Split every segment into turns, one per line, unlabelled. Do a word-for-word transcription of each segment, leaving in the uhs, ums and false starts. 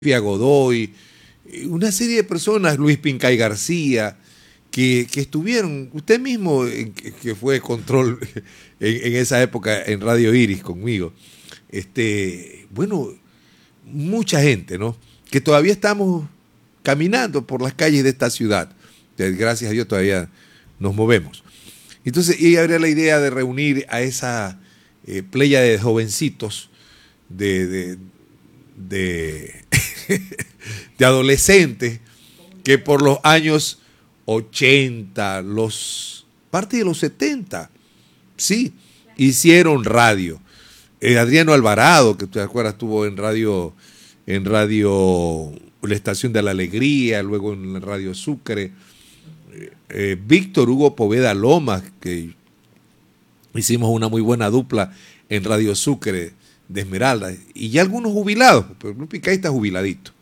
Fia Godoy, una serie de personas, Luis Pincay García, que, que estuvieron, usted mismo, que fue control en, en esa época en Radio Iris conmigo, este, bueno, mucha gente, ¿no? Que todavía estamos caminando por las calles de esta ciudad. Gracias a Dios todavía nos movemos. Entonces, ella habría la idea de reunir a esa eh, playa de jovencitos, de, de, de, de adolescentes, que por los años ochenta, los parte de los setenta, sí, hicieron radio. Eh, Adriano Alvarado, que te acuerdas, estuvo en radio, en radio, la Estación de la Alegría, luego en Radio Sucre. Eh, Víctor Hugo Poveda Lomas, que hicimos una muy buena dupla en Radio Sucre de Esmeralda, y ya algunos jubilados, pero Luis Pincay está jubiladito.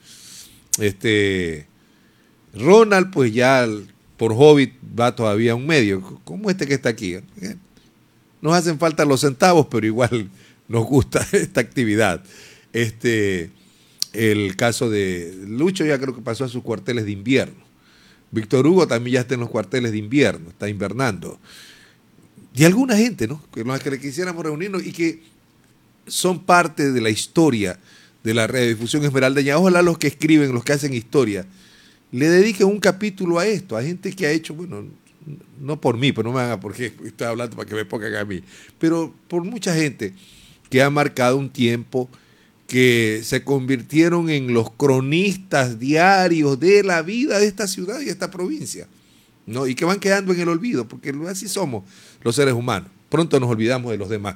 Este, Ronald, pues ya por hobby va todavía a un medio, como este que está aquí. Nos hacen falta los centavos, pero igual nos gusta esta actividad. Este, el caso de Lucho ya creo que pasó a sus cuarteles de invierno. Víctor Hugo también ya está en los cuarteles de invierno, está invernando. Y alguna gente, ¿no? Que los que quisiéramos reunirnos y que son parte de la historia de la radiodifusión esmeraldeña. Ojalá los que escriben, los que hacen historia, le dediquen un capítulo a esto, a gente que ha hecho, bueno, no por mí, pero no me haga porque estoy hablando para que me pongan a mí, pero por mucha gente que ha marcado un tiempo, que se convirtieron en los cronistas diarios de la vida de esta ciudad y esta provincia, ¿no? Y que van quedando en el olvido, porque así somos los seres humanos. Pronto nos olvidamos de los demás.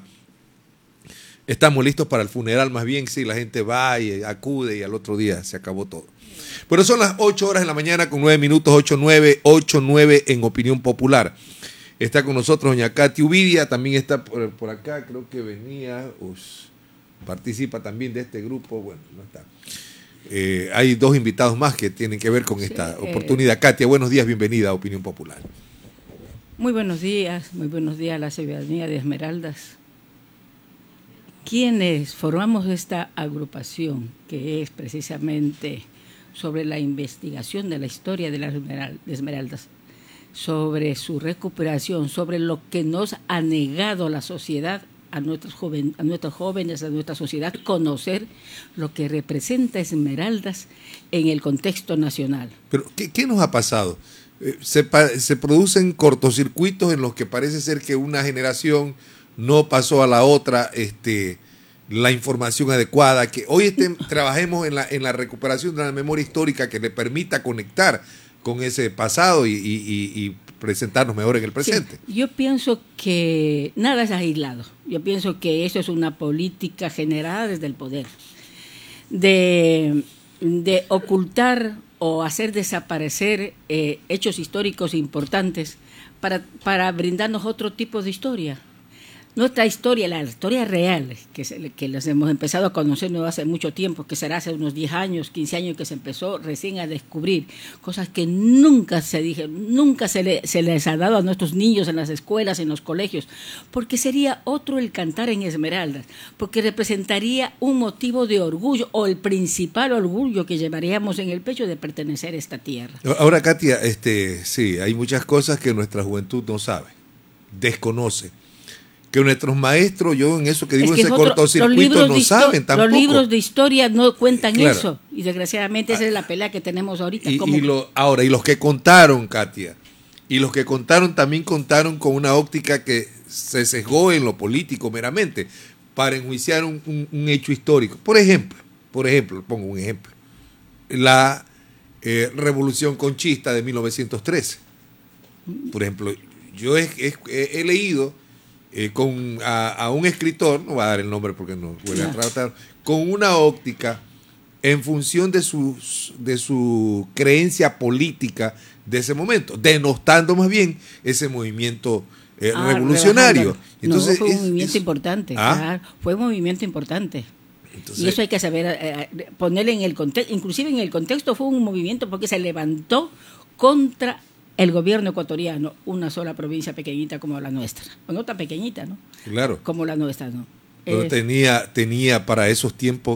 Estamos listos para el funeral, más bien, si la gente va y acude y al otro día se acabó todo. Pero son las ocho horas de la mañana con nueve minutos, ocho nueve, ocho nueve en Opinión Popular. Está con nosotros doña Katy Uvidia, también está por, por acá, creo que venía... Us, participa también de este grupo, bueno, no está. Eh, hay dos invitados más que tienen que ver con esta sí, oportunidad. Eh, Katia, buenos días, bienvenida a Opinión Popular.
Muy buenos días, muy buenos días a la ciudadanía de Esmeraldas. Quienes formamos esta agrupación, que es precisamente sobre la investigación de la historia de las Esmeraldas, sobre su recuperación, sobre lo que nos ha negado la sociedad, a nuestros, joven, a nuestros jóvenes, a nuestra sociedad, conocer lo que representa Esmeraldas en el contexto nacional.
Pero, ¿qué, qué nos ha pasado? Eh, se, se producen cortocircuitos en los que parece ser que una generación no pasó a la otra este, la información adecuada, que hoy estén, trabajemos en la, en la recuperación de la memoria histórica que le permita conectar con ese pasado y, y, y, y presentarnos mejor en el presente.
Sí, yo pienso que nada es aislado. Yo pienso que eso es una política generada desde el poder, de, de ocultar o hacer desaparecer eh, hechos históricos importantes para, para brindarnos otro tipo de historia. Nuestra historia, la historia real, que, se, que las hemos empezado a conocer no hace mucho tiempo, que será hace unos diez años, quince años que se empezó recién a descubrir, cosas que nunca se dijeron, nunca se, le, se les ha dado a nuestros niños en las escuelas, en los colegios, porque sería otro el cantar en Esmeraldas, porque representaría un motivo de orgullo, o el principal orgullo que llevaríamos en el pecho de pertenecer a esta tierra.
Ahora, Katia, este, sí, hay muchas cosas que nuestra juventud no sabe, desconoce. Que nuestros maestros, yo en eso que digo, es que ese otro, cortocircuito no saben tampoco.
Los libros de historia no cuentan claro. eso, y desgraciadamente esa es la pelea que tenemos ahorita.
Y,
como...
y lo, ahora, y los que contaron, Katia, y los que contaron también contaron con una óptica que se sesgó en lo político meramente, para enjuiciar un, un, un hecho histórico. Por ejemplo, por ejemplo, pongo un ejemplo, la eh, Revolución Conchista de mil novecientos trece. Por ejemplo, yo he, he, he leído... Eh, con a, a un escritor, no voy a dar el nombre porque no voy a tratar, con una óptica en función de su, de su creencia política de ese momento, denostando más bien ese movimiento eh, ah, revolucionario.
Entonces, no, fue un es, movimiento es, importante, ¿ah? Claro, fue un movimiento importante. Entonces, y eso hay que saber eh, ponerle en el contexto, inclusive en el contexto fue un movimiento porque se levantó contra el gobierno ecuatoriano, una sola provincia pequeñita como la nuestra, o no tan pequeñita, ¿no?
Claro.
Como la nuestra, ¿no?
Pero
eh,
tenía, tenía para esos tiempos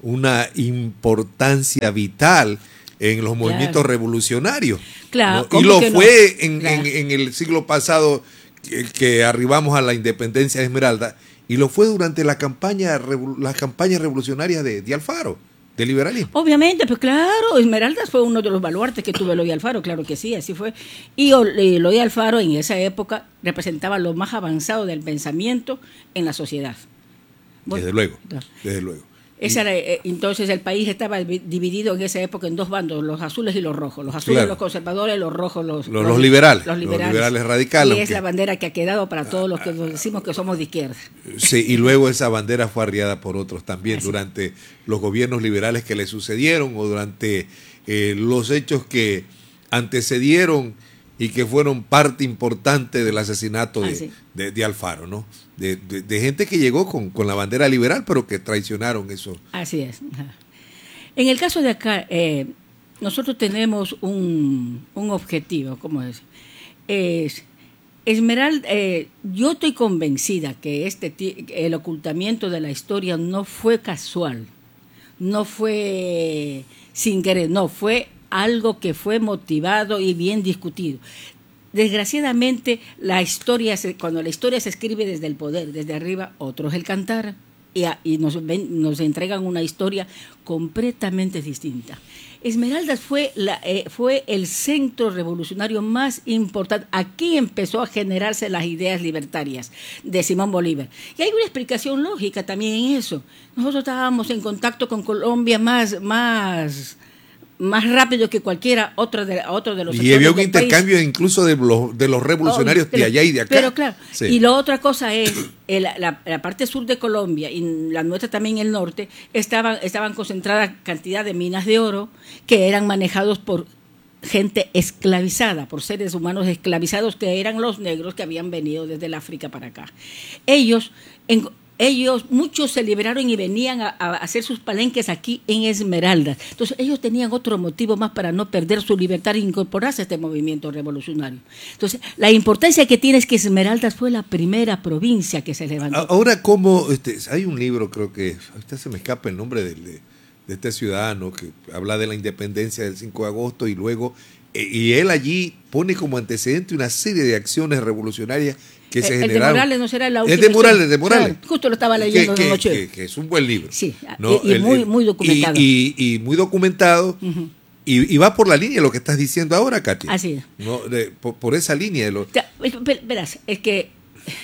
una importancia vital en los movimientos claro. revolucionarios.
Claro,
¿no? Y lo fue
no?
en,
claro.
en, en el siglo pasado que, que arribamos a la independencia de Esmeralda, y lo fue durante la campaña, las campañas revolucionarias de, de Alfaro, de liberalismo.
Obviamente, pues claro, Esmeraldas fue uno de los baluartes que tuvo Eloy Alfaro, claro que sí, así fue. Y Eloy Alfaro en esa época representaba lo más avanzado del pensamiento en la sociedad.
Bueno, desde luego, claro. desde luego.
Esa era, entonces el país estaba dividido en esa época en dos bandos, los azules y los rojos. Los azules claro. los conservadores, los rojos los,
los, los, liberales,
los liberales.
Los liberales radicales.
Y es la bandera que ha quedado para todos los que decimos que somos de izquierda.
Sí, y luego esa bandera fue arriada por otros también Así. durante los gobiernos liberales que le sucedieron o durante eh, los hechos que antecedieron y que fueron parte importante del asesinato de, de, de Alfaro, ¿no? De, de, de gente que llegó con, con la bandera liberal, pero que traicionaron eso.
Así es. En el caso de acá, eh, nosotros tenemos un, un objetivo, ¿cómo es? Es Esmeralda, eh, yo estoy convencida que este el ocultamiento de la historia no fue casual, no fue sin querer, no, fue algo que fue motivado y bien discutido. Desgraciadamente, la historia se, cuando la historia se escribe desde el poder, desde arriba, otros el cantar, y, a, y nos, ven, nos entregan una historia completamente distinta. Esmeraldas fue, la, eh, fue el centro revolucionario más importante. Aquí empezó a generarse las ideas libertarias de Simón Bolívar. Y hay una explicación lógica también en eso. Nosotros estábamos en contacto con Colombia más... más más rápido que cualquiera otro de, otro de los
sectores. Y había un intercambio país. incluso de los, de los revolucionarios oh, pero, de allá y de acá.
Pero claro, sí. Y la otra cosa es, el, la, la parte sur de Colombia y la nuestra también el norte, estaban, estaban concentradas cantidad de minas de oro que eran manejados por gente esclavizada, por seres humanos esclavizados que eran los negros que habían venido desde el África para acá. Ellos... En, Ellos, muchos se liberaron y venían a, a hacer sus palenques aquí en Esmeraldas. Entonces, ellos tenían otro motivo más para no perder su libertad e incorporarse a este movimiento revolucionario. Entonces, la importancia que tiene es que Esmeraldas fue la primera provincia que se levantó.
Ahora, ¿cómo? Este, hay un libro, creo que, ahorita se me escapa el nombre de, de, de este ciudadano que habla de la independencia del cinco de agosto y luego, eh, y él allí pone como antecedente una serie de acciones revolucionarias que se
el
generaron.
de Morales no será la última.
El de Morales, el de Morales.
Claro, justo lo estaba leyendo
que,
de noche.
Que, que es un buen libro.
Sí,
¿no?
y, y muy, muy documentado.
Y, y, y muy documentado. Uh-huh. y, y va por la línea de lo que estás diciendo ahora, Katy.
Así es.
¿No? De, por, por esa línea. De lo...
Verás, es que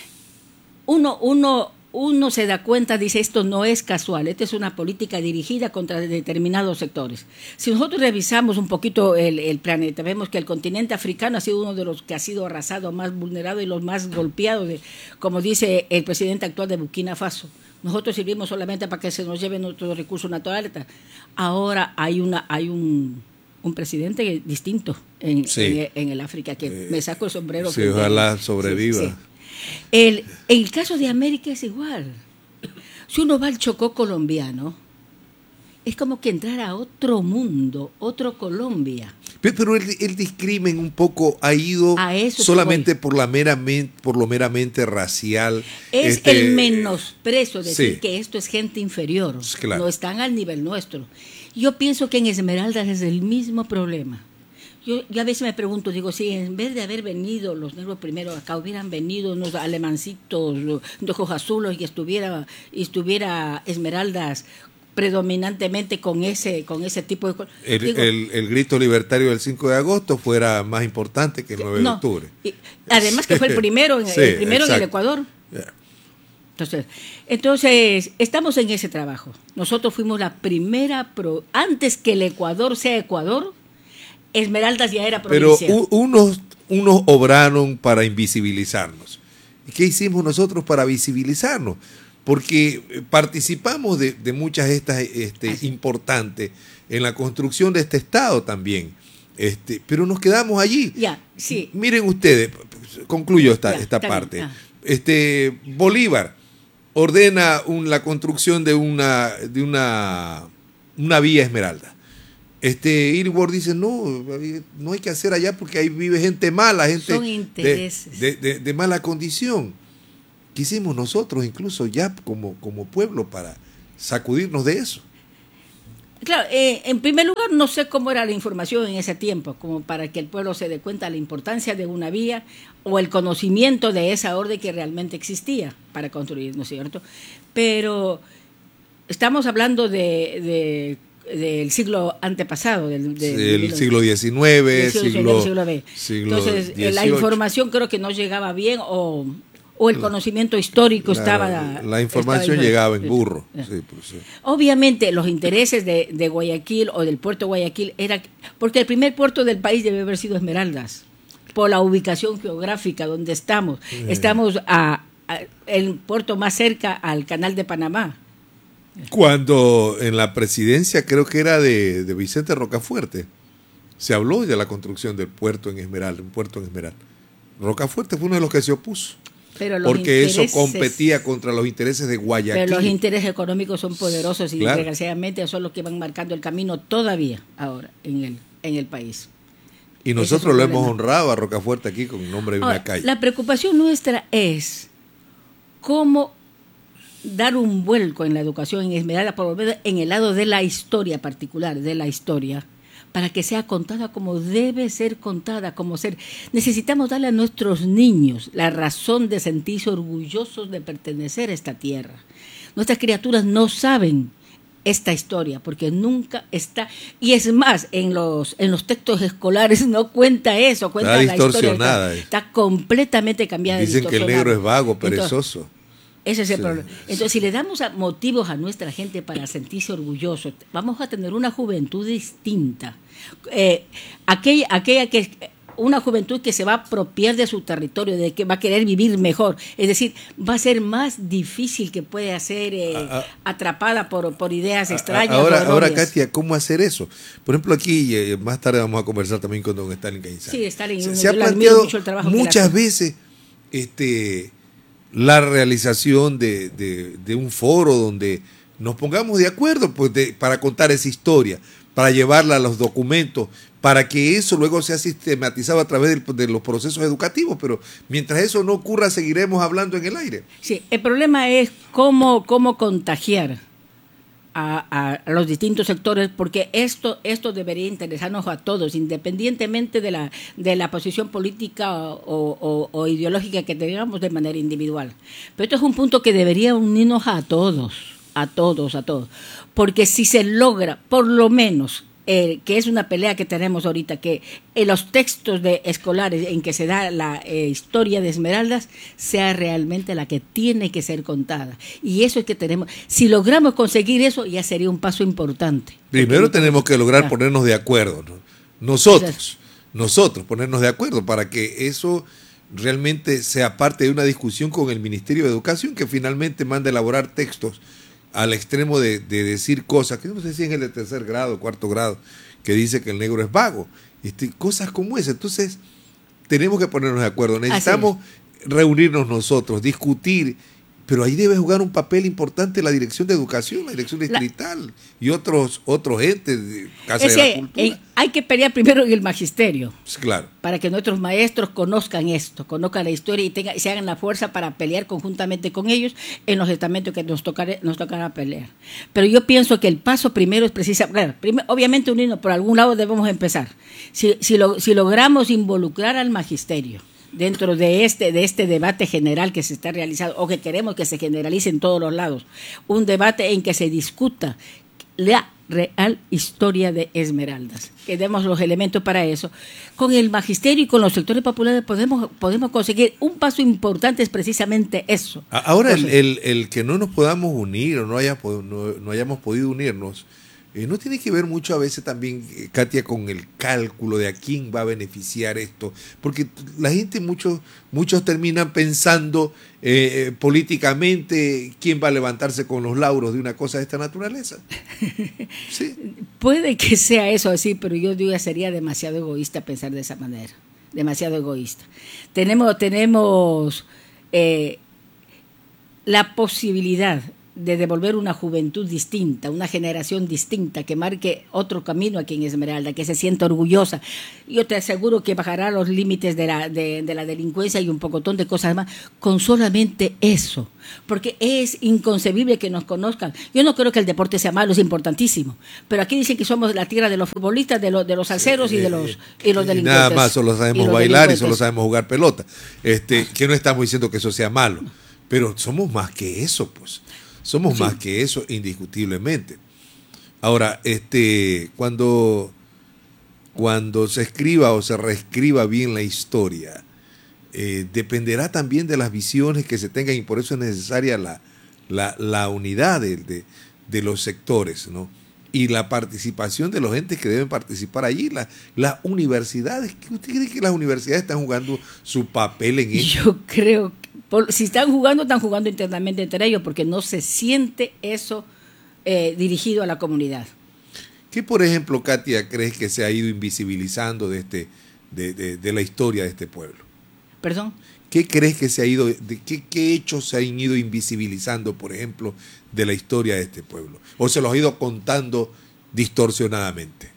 uno, uno, uno se da cuenta, dice, esto no es casual, esta es una política dirigida contra determinados sectores. Si nosotros revisamos un poquito el, el planeta, vemos que el continente africano ha sido uno de los que ha sido arrasado, más vulnerado y los más golpeados, de, como dice el presidente actual de Burkina Faso. Nosotros sirvimos solamente para que se nos lleven nuestros recursos naturales. Ahora hay una hay un, un presidente distinto en, sí. en, en el África, que eh, me saco el sombrero.
Sí, ojalá sobreviva. Sí, sí.
El, el caso de América es igual. Si uno va al Chocó colombiano, es como que entrar a otro mundo, otro Colombia.
Pero, pero el, el discrimen un poco ha ido solamente por, la meramente, por lo meramente racial.
Es
este,
el menosprecio, decir
sí.
que esto es gente inferior,
claro.
No están al nivel nuestro. Yo pienso que en Esmeraldas es el mismo problema. Yo, yo a veces me pregunto, digo, si en vez de haber venido los negros primero acá, hubieran venido unos alemancitos de ojos azules y estuviera, y estuviera Esmeraldas predominantemente con ese con ese tipo de...
El, digo, el, el grito libertario del cinco de agosto fuera más importante que el nueve
no,
de octubre.
Y, además que fue el primero, en, sí, el primero en el Ecuador.
Yeah.
Entonces, entonces, estamos en ese trabajo. Nosotros fuimos la primera, pro, antes que el Ecuador sea Ecuador, Esmeraldas ya era provincia.
Pero unos, unos obraron para invisibilizarnos. ¿Y qué hicimos nosotros para visibilizarnos? Porque participamos de, de muchas de estas este, importantes en la construcción de este Estado también. Este, pero nos quedamos allí.
Ya, sí.
Miren ustedes, concluyo esta, ya, esta parte. Ah. Este, Bolívar ordena un, la construcción de una, de una, una vía Esmeralda. Este, Irward dice, no, no hay que hacer allá porque ahí vive gente mala, gente
Son intereses.
De, de, de, de mala condición. ¿Qué hicimos nosotros incluso ya como, como pueblo para sacudirnos de eso?
Claro, eh, en primer lugar, no sé cómo era la información en ese tiempo, como para que el pueblo se dé cuenta de la importancia de una vía o el conocimiento de esa orden que realmente existía para construir, ¿no es cierto? Pero estamos hablando de, de, del siglo antepasado. Del, de,
sí, del
de,
siglo diecinueve,
siglo,
siglo,
siglo veinte.
Siglo
Entonces,
dieciocho.
La información creo que no llegaba bien o... o el conocimiento histórico claro, estaba...
La, la información estaba llegaba en burro. Sí, pues, sí.
Obviamente los intereses de, de Guayaquil o del puerto de Guayaquil era... Porque el primer puerto del país debe haber sido Esmeraldas, por la ubicación geográfica donde estamos. Sí. Estamos a, a el puerto más cerca al canal de Panamá.
Cuando en la presidencia, creo que era de, de Vicente Rocafuerte, se habló de la construcción del puerto en Esmeralda, un puerto en Esmeralda. Rocafuerte fue uno de los que se opuso.
Pero los
porque eso competía contra los intereses de Guayaquil.
Pero los intereses económicos son poderosos y
claro.
desgraciadamente son los que van marcando el camino todavía ahora en el, en el país.
Y nosotros lo hemos honrado a Rocafuerte aquí con el nombre de
ahora,
una calle.
La preocupación nuestra es cómo dar un vuelco en la educación en Esmeralda, por lo menos en el lado de la historia particular, de la historia, para que sea contada como debe ser contada, como ser. Necesitamos darle a nuestros niños la razón de sentirse orgullosos de pertenecer a esta tierra. Nuestras criaturas no saben esta historia porque nunca está, y es más, en los en los textos escolares no cuenta eso, cuenta
está
la historia.
Está,
está completamente cambiada.
Dicen que el negro es vago, perezoso.
Entonces, ese es el
sí,
problema. Entonces, sí. si le damos a motivos a nuestra gente para sentirse orgullosos, vamos a tener una juventud distinta. Eh, aquella, aquella que una juventud que se va a apropiar de su territorio, de que va a querer vivir mejor. Es decir, va a ser más difícil que pueda ser eh, a, a, atrapada por, por ideas extrañas.
Ahora, ahora, Katia, ¿cómo hacer eso? Por ejemplo, aquí, eh, más tarde vamos a conversar también con don Stalin Cayizán.
Sí, Stalin.
Se, se ha planteado mucho el trabajo muchas veces este, la realización de, de, de un foro donde nos pongamos de acuerdo pues, de, para contar esa historia, para llevarla a los documentos, para que eso luego sea sistematizado a través de, de los procesos educativos, pero mientras eso no ocurra seguiremos hablando en el aire.
Sí, el problema es cómo, cómo contagiar a, a los distintos sectores, porque esto, esto debería interesarnos a todos, independientemente de la, de la posición política o, o, o ideológica que tengamos de manera individual. Pero esto es un punto que debería unirnos a todos, a todos, a todos, porque si se logra, por lo menos, Eh, que es una pelea que tenemos ahorita, que en los textos de escolares en que se da la eh, historia de Esmeraldas sea realmente la que tiene que ser contada. Y eso es que tenemos, si logramos conseguir eso, ya sería un paso importante.
Primero tenemos que lograr claro. ponernos de acuerdo, ¿no? Nosotros, nosotros ponernos de acuerdo para que eso realmente sea parte de una discusión con el Ministerio de Educación, que finalmente manda a elaborar textos al extremo de, de decir cosas, que no sé si en el de tercer grado, cuarto grado, que dice que el negro es vago, este, cosas como esas. Entonces, tenemos que ponernos de acuerdo, necesitamos reunirnos nosotros, discutir, pero ahí debe jugar un papel importante la Dirección de Educación, la Dirección Distrital la... y otros otros entes de Casa
es
de
que,
la Cultura.
Eh, hay que pelear primero en el magisterio.
Sí, claro.
Para que nuestros maestros conozcan esto, conozcan la historia y tengan, se hagan la fuerza para pelear conjuntamente con ellos en los estamentos que nos tocará, nos tocará pelear. Pero yo pienso que el paso primero es precisamente, claro, primero, obviamente unirnos, por algún lado debemos empezar. Si, si, lo, si logramos involucrar al magisterio dentro de este de este debate general que se está realizando o que queremos que se generalice en todos los lados, un debate en que se discuta la real historia de Esmeraldas, que demos los elementos para eso, con el magisterio y con los sectores populares podemos podemos conseguir un paso importante, es precisamente eso.
Ahora Entonces, el, el, el que no nos podamos unir o no, haya, no, no hayamos podido unirnos, Eh, no tiene que ver mucho a veces también, eh, Katia, con el cálculo de a quién va a beneficiar esto, porque la gente, muchos muchos terminan pensando eh, políticamente quién va a levantarse con los lauros de una cosa de esta naturaleza. ¿Sí?
Puede que sea eso así, pero yo digo que sería demasiado egoísta pensar de esa manera, demasiado egoísta. Tenemos, tenemos eh, la posibilidad de devolver una juventud distinta, una generación distinta, que marque otro camino aquí en Esmeralda, que se sienta orgullosa. Yo te aseguro que bajará los límites de la, de, de la delincuencia y un pocotón de cosas más, con solamente eso, porque es inconcebible que nos conozcan. Yo no creo que el deporte sea malo, es importantísimo, pero aquí dicen que somos la tierra de los futbolistas, de los, de los salseros y de los, y los delincuentes.
Nada más, solo sabemos bailar y solo sabemos jugar pelota. Este, que no estamos diciendo que eso sea malo, pero somos más que eso, pues. Somos sí. más que eso, indiscutiblemente. Ahora, este, cuando, cuando se escriba o se reescriba bien la historia, eh, dependerá también de las visiones que se tengan, y por eso es necesaria la, la, la unidad de, de, de los sectores, ¿no? Y la participación de los entes que deben participar allí, la, las universidades. ¿Usted cree que las universidades están jugando su papel en eso?
Yo creo que Por, si están jugando, están jugando internamente entre ellos, porque no se siente eso eh, dirigido a la comunidad.
¿Qué, por ejemplo, Katia, crees que se ha ido invisibilizando de, este, de, de, de la historia de este pueblo?
¿Perdón?
¿Qué crees que se ha ido, de qué, qué hechos se han ido invisibilizando, por ejemplo, de la historia de este pueblo? ¿O se los ha ido contando distorsionadamente?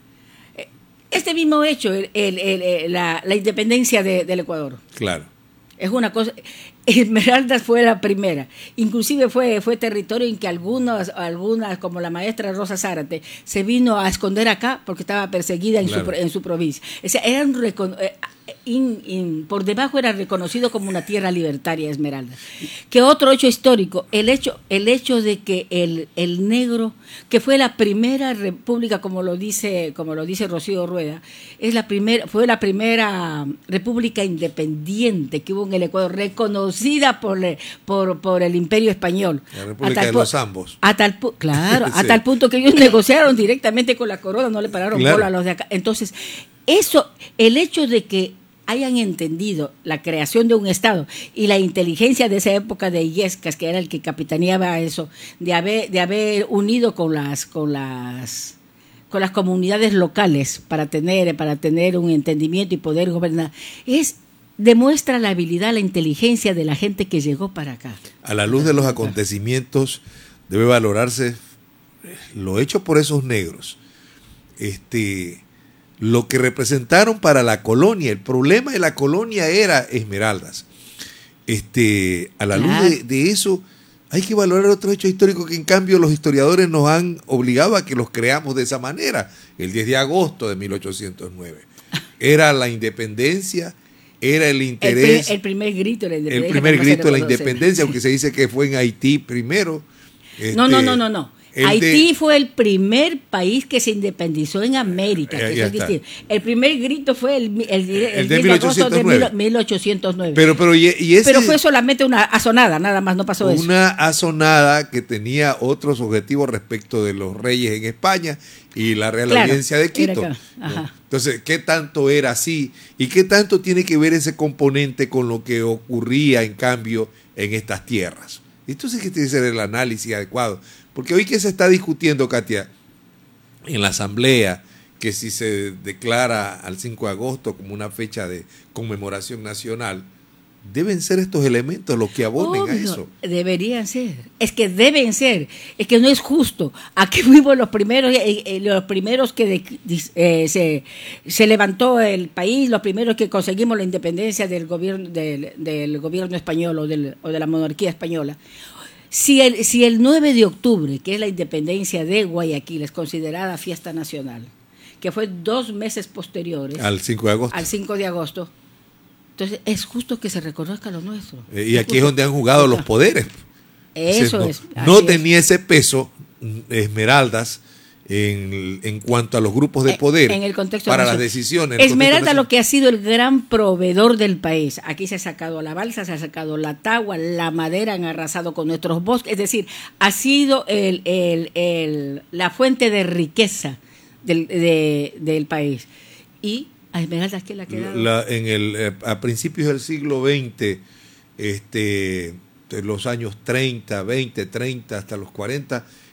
Este mismo hecho, el, el, el, la, la independencia de, del Ecuador.
Claro.
Es una cosa. Esmeraldas fue la primera. Inclusive fue, fue territorio en que algunas, algunas, como la maestra Rosa Zárate, se vino a esconder acá porque estaba perseguida en, claro. su, en su provincia. O sea, era un recon, eh, in, in, por debajo era reconocido como una tierra libertaria, Esmeralda. Que otro hecho histórico, el hecho, el hecho de que el, el negro, que fue la primera república, como lo dice, como lo dice Rocío Rueda, es la primera, fue la primera república independiente que hubo en el Ecuador, reconocida por, por, por el Imperio Español.
La República de los Ambos.
A tal, claro, sí. a tal punto que ellos negociaron directamente con la corona, no le pararon claro. bola a los de acá. Entonces, eso, el hecho de que hayan entendido la creación de un Estado y la inteligencia de esa época de Illescas, que era el que capitaneaba eso, de haber, de haber unido con las, con las, con las comunidades locales para tener, para tener un entendimiento y poder gobernar, es demuestra la habilidad, la inteligencia de la gente que llegó para acá.
A la luz de los acontecimientos debe valorarse lo hecho por esos negros, este, lo que representaron para la colonia. El problema de la colonia era Esmeraldas. Este, a la claro. luz de, de eso hay que valorar otros hechos históricos que en cambio los historiadores nos han obligado a que los creamos de esa manera. El diez de agosto de mil ochocientos nueve era la independencia. Era el interés.
El, primer, el primer grito de la independencia.
El primer grito de la independencia, aunque se dice que fue en Haití primero. Este,
no, no, no, no, no. Haití de, fue el primer país que se independizó en América.
Eh,
que eso es el primer grito fue el, el, el, el
de mil ochocientos nueve.
De mil ochocientos nueve.
Pero, pero, y, y ese,
pero fue solamente una azonada, nada más, no pasó
una
eso.
Una azonada que tenía otros objetivos respecto de los reyes en España y la Real claro, Audiencia de Quito. Entonces, ¿qué tanto era así? ¿Y qué tanto tiene que ver ese componente con lo que ocurría, en cambio, en estas tierras? Entonces, ¿qué tiene que ser el análisis adecuado? Porque hoy que se está discutiendo, Katia, en la Asamblea, que si se declara al cinco de agosto como una fecha de conmemoración nacional, deben ser estos elementos los que abonen Obvio, a eso.
Deberían ser. Es que deben ser. Es que no es justo. Aquí fuimos los primeros, eh, los primeros que de, eh, se, se levantó el país, los primeros que conseguimos la independencia del gobierno, del, del gobierno español o, del, o de la monarquía española. Si el, si el nueve de octubre, que es la independencia de Guayaquil, es considerada fiesta nacional, que fue dos meses posteriores
al cinco de agosto.
Al cinco de agosto. Entonces, es justo que se reconozca lo nuestro.
Eh, y aquí es, es donde han jugado los poderes.
Eso
no,
es.
No tenía es. ese peso Esmeraldas en, en cuanto a los grupos de poder
en el contexto
para las decisiones.
Esmeralda lo que ha sido el gran proveedor del país. Aquí se ha sacado la balsa, se ha sacado la tagua, la madera, han arrasado con nuestros bosques. Es decir, ha sido el, el, el, la fuente de riqueza del, de, del país. Y a Esmeralda, ¿qué le ha quedado?
La, en el, eh, a principios del siglo veinte, este, de los años treinta, veinte, treinta hasta los cuarenta,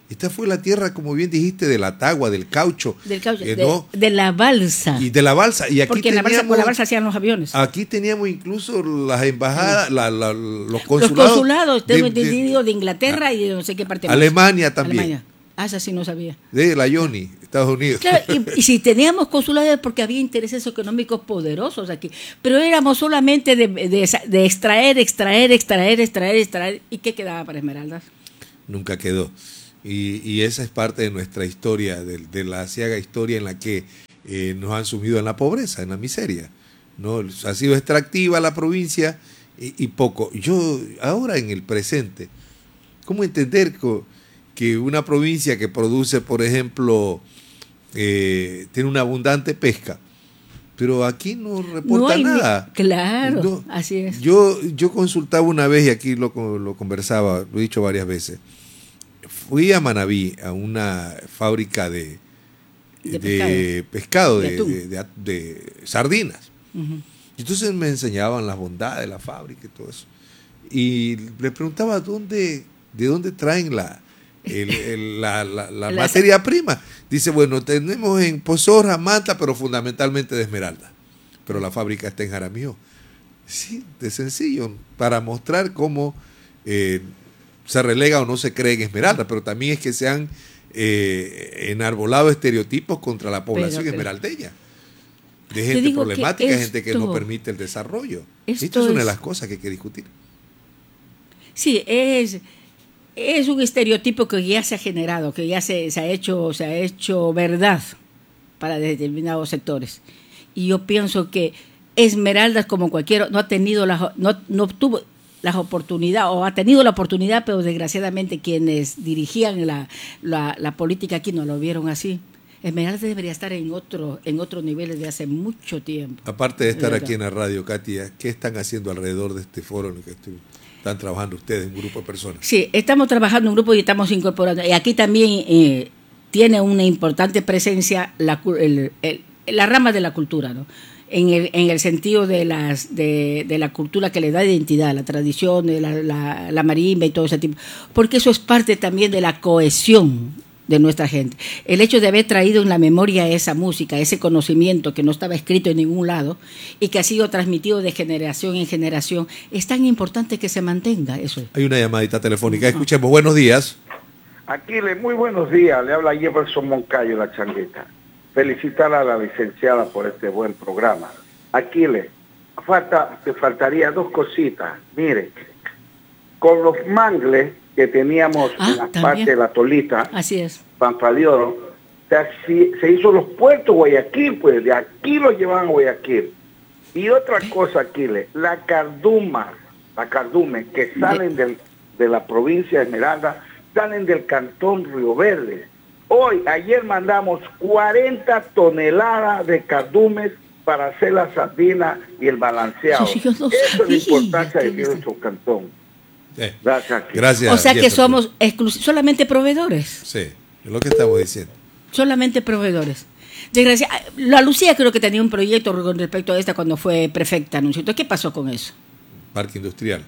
Esta fue la tierra, como bien dijiste, de la tagua, del caucho.
Del caucho,
eh,
de,
¿no?
de la balsa.
Y de la balsa. Y aquí
Porque
teníamos,
la balsa, por la balsa hacían los aviones.
Aquí teníamos incluso las embajadas, la, la, los consulados.
Los consulados, tengo
de,
entendido,
de,
de Inglaterra y de no sé qué parte
Alemania
más.
también.
Alemania. Ah, esa sí no sabía.
De la Yoni, Estados Unidos.
Claro, y, y si teníamos consulados es porque había intereses económicos poderosos aquí. Pero éramos solamente de, de, de extraer, extraer, extraer, extraer, extraer. ¿Y qué quedaba para Esmeraldas?
Nunca quedó. Y, y esa es parte de nuestra historia, de, de la aciaga historia en la que eh, nos han sumido en la pobreza, en la miseria, ¿no? Ha sido extractiva la provincia y, y poco. Yo, ahora en el presente, ¿cómo entender que, que una provincia que produce, por ejemplo, eh, tiene una abundante pesca, pero aquí no reporta
no hay
nada?
Ni, claro,
no,
así es.
Yo, yo consultaba una vez, y aquí lo, lo conversaba, lo he dicho varias veces. Fui a Manabí, a una fábrica de,
de,
de pescado, de,
pescado
de, de, de, de sardinas.
Uh-huh.
Entonces me enseñaban las bondades de la fábrica y todo eso. Y le preguntaba dónde, de dónde traen la, el, el, la, la, la materia prima. Dice, bueno, tenemos en Pozorra, Manta, pero fundamentalmente de Esmeralda. Pero la fábrica está en Jaramillo. Sí, de sencillo, para mostrar cómo eh, se relega o no se cree en Esmeralda, pero también es que se han eh, enarbolado estereotipos contra la población pero, pero, esmeraldeña. De gente problemática, esto, gente que no permite el desarrollo. Esto, esto es una es, de las cosas que hay que discutir.
Sí, es, es un estereotipo que ya se ha generado, que ya se, se, ha hecho, se ha hecho verdad para determinados sectores. Y yo pienso que Esmeraldas, como cualquiera, no ha tenido la, no, no obtuvo las oportunidades, o ha tenido la oportunidad, pero desgraciadamente quienes dirigían la, la, la política aquí no lo vieron así. Esmeraldas debería estar en otro, en otro nivel desde hace mucho tiempo.
Aparte de estar aquí en la radio, Katia, ¿qué están haciendo alrededor de este foro en el que estoy, están trabajando ustedes, un grupo de personas?
Sí, estamos trabajando en un grupo y estamos incorporando. Y aquí también eh, tiene una importante presencia la, el, el, la rama de la cultura, ¿no? En el, en el sentido de las de, de la cultura que le da identidad, la tradición, la, la, la marimba y todo ese tipo, porque eso es parte también de la cohesión de nuestra gente. El hecho de haber traído en la memoria esa música, ese conocimiento que no estaba escrito en ningún lado y que ha sido transmitido de generación en generación, es tan importante que se mantenga eso.
Hay una llamadita telefónica, escuchemos. Buenos días.
Aquiles, muy buenos días, le habla Jefferson Moncayo, La Changuita. Felicitar a la licenciada por este buen programa. Aquiles, falta, te faltaría dos cositas. Mire, con los mangles que teníamos ah, en la también. parte de la Tolita,
así es,
Pampa de Oro, se, se hizo los puertos Guayaquil, pues de aquí lo llevaban a Guayaquil. Y otra cosa, Aquiles, la carduma, la cardume que salen de, del, de la provincia de Esmeralda, salen del cantón Río Verde. Hoy, ayer mandamos cuarenta toneladas de cardumes para hacer la sardina y el balanceado. Sí, sí, no Eso es la importancia de nuestro cantón.
Sí. Gracias. Gracias.
O sea que somos solamente proveedores.
Sí, es lo que estamos diciendo.
Solamente proveedores. Desgracia, la Lucía creo que tenía un proyecto con respecto a esta cuando fue prefecta, ¿no es cierto? ¿Qué pasó con eso?
Parque industrial.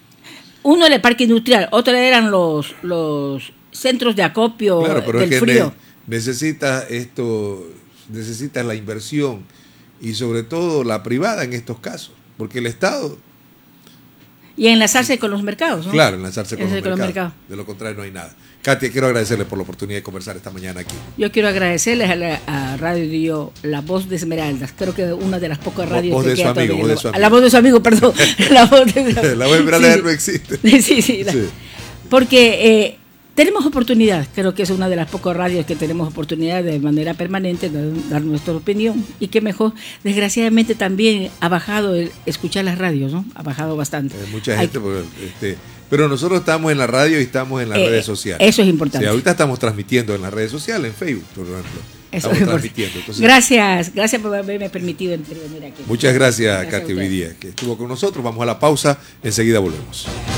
Uno era el parque industrial, otro eran los los centros de acopio
claro, pero
del
es que
frío.
Ne necesitas esto, necesitas la inversión y sobre todo la privada en estos casos, porque el Estado...
Y enlazarse con los mercados, ¿no?
Claro, enlazarse con, los,
con
mercados.
los mercados.
De lo contrario no hay nada. Katia, quiero agradecerle por la oportunidad de conversar esta mañana aquí.
Yo quiero agradecerles a, la, a Radio Dio, La Voz de Esmeraldas. Creo que una de las pocas radios
voz
que
de
queda
su amigo, voz de su
amigo.
amigo.
La voz de su amigo, perdón. La voz de,
la voz de Esmeraldas sí, no existe.
Sí, sí. La, sí. Porque eh, tenemos oportunidad. Creo que es una de las pocas radios que tenemos oportunidad de manera permanente de dar nuestra opinión. Y que mejor, desgraciadamente también ha bajado el escuchar las radios, ¿no? Ha bajado bastante.
Eh, mucha gente, Hay, porque, este, pero nosotros estamos en la radio y estamos en las eh, redes sociales.
Eso es importante.
Sí, ahorita estamos transmitiendo en las redes sociales, en Facebook, por ejemplo.
Eso
estamos transmitiendo. Entonces,
gracias, gracias por haberme permitido intervenir aquí.
Muchas gracias, gracias Katia Vidía, que estuvo con nosotros. Vamos a la pausa, enseguida volvemos.